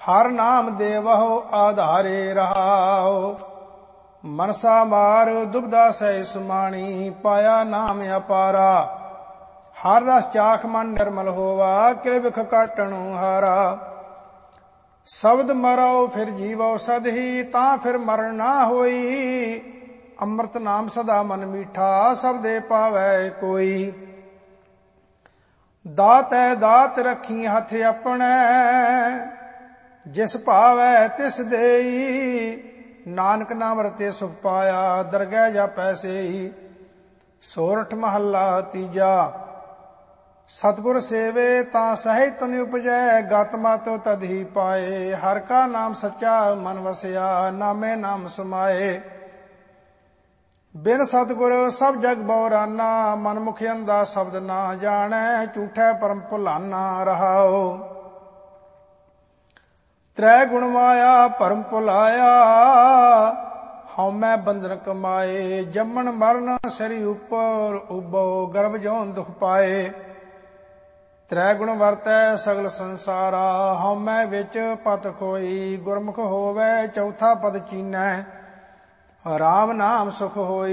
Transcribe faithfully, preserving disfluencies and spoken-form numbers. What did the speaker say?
ਹਰ ਨਾਮ ਦੇਵਹੁ ਆਧਾਰੇ ਰਹਾਉ। ਮਨਸਾ ਮਾਰ ਦੁਬਦਾ ਸਹਿ ਸਮਾਣੀ, ਪਾਇਆ ਨਾਮ ਅਪਾਰਾ। ਹਰ ਰਸ ਚਾਖ ਮਨ ਨਿਰਮਲ ਹੋਵਾ, ਕਿਲ ਬਿਖ ਕਾਟਣੁ ਹਾਰਾ। ਸ਼ਬਦ ਮਰਉ ਫਿਰ ਜੀਵਉ ਸਦਹੀ, ਤਾਂ ਫਿਰ ਮਰਨ ਨਾ ਹੋਈ। ਅੰਮ੍ਰਿਤ ਨਾਮ ਸਦਾ ਮਨ ਮੀਠਾ, ਸਬਦੇ ਪਾਵੈ ਕੋਈ। ਦਾਤੈ ਦਾਤ ਰੱਖੀ ਹੱਥ ਆਪਣੇ, ਜਿਸ ਭਾਵੈ ਤਿਸ ਦੇਈ। ਨਾਨਕ ਨਾਮ ਰਤੇ ਸੁਖ ਪਾਇਆ, ਦਰਗਹਿ ਜਾਪੈ ਸੇਈ। ਸੋਰਠ ਮਹੱਲਾ ਤੀਜਾ। ਸਤਿਗੁਰ ਸੇਵੇ ਤਾਂ ਸਹਿਜ ਤੁਨ ਉਪਜੈ, ਗਤ ਮਤ ਤਦ ਹੀ ਪਾਏ। ਹਰ ਕਾ ਨਾਮ ਸੱਚਾ ਮਨ ਵਸਿਆ, ਨਾਮੇ ਨਾਮ ਸਮਾਏ। ਬਿਨ ਸਤਿਗੁਰ ਸਭ ਜਗ ਬਉਰਾਨਾ, ਮਨ ਮੁਖ ਅੰਧਾ ਸ਼ਬਦ ਨਾ ਜਾਣੈ। ਝੂਠੈ ਪਰਮ ਭੁਲਾਨਾ ਰਹਾਉ। ਤ੍ਰੈ ਗੁਣ ਮਾਇਆ ਭਰਮ ਭੁਲਾਇਆ, ਹਉਮੈ ਬੰਧਨ ਕਮਾਏ। ਜੰਮਣ ਮਰਨ ਸਰੀ ਉਪਰ ਉਬੋ, ਗਰਭ ਜੋਨ ਦੁਖ ਪਾਏ। ਤ੍ਰੈ ਗੁਣ ਵਰਤੈ ਸਗਲ ਸੰਸਾਰਾ, ਹਉਮੈ ਵਿੱਚ ਪਤ ਖੋਈ। ਗੁਰਮੁਖ ਹੋਵੈ ਚੌਥਾ ਪਦ ਚੀਨੈ, ਰਾਮ ਨਾਮ ਸੁਖ ਹੋਈ।